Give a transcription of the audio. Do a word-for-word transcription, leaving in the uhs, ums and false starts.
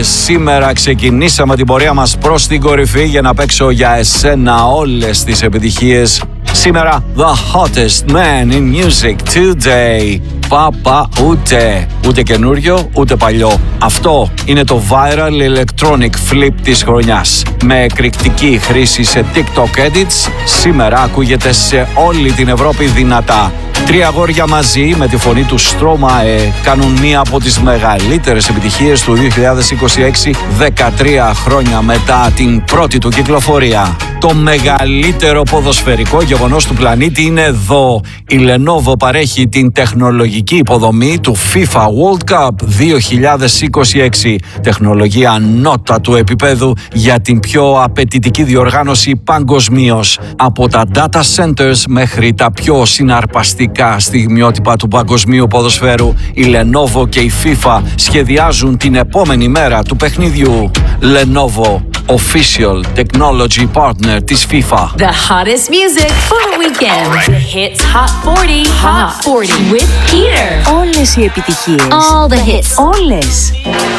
σήμερα ξεκινήσαμε την πορεία μας προς την κορυφή για να παίξω για εσένα όλες τις επιτυχίες. Σήμερα, the hottest man in music today. Παπα ούτε, ούτε καινούριο, ούτε παλιό. Αυτό είναι το viral electronic flip της χρονιάς. Με εκρηκτική χρήση σε TikTok edits, σήμερα ακούγεται σε όλη την Ευρώπη δυνατά. Τρία αγόρια μαζί με τη φωνή του Stromae κάνουν μία από τις μεγαλύτερες επιτυχίες του δύο χιλιάδες είκοσι έξι, δεκατρία χρόνια μετά την πρώτη του κυκλοφορία. Το μεγαλύτερο ποδοσφαιρικό γεγονός του πλανήτη είναι εδώ. Η Lenovo παρέχει την τεχνολογική υποδομή του FIFA World Cup δύο χιλιάδες είκοσι έξι. Τεχνολογία ανώτατου επίπεδου για την πιο απαιτητική διοργάνωση παγκοσμίως. Από τα data centers μέχρι τα πιο συναρπαστικά στιγμιότυπα του παγκοσμίου ποδοσφαίρου, η Lenovo και η FIFA σχεδιάζουν την επόμενη μέρα του παιχνιδιού. Lenovo, official technology partner της FIFA. The hottest music for the weekend. The hits Hot φορτάρι. Hot forty with Peter. Όλες οι επιτυχίες. All the hits. Όλες.